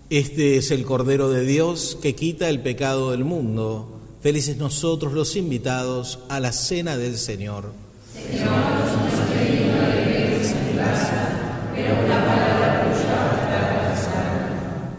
Este es el Cordero de Dios que quita el pecado del mundo. Felices nosotros los invitados a la cena del Señor. Señor,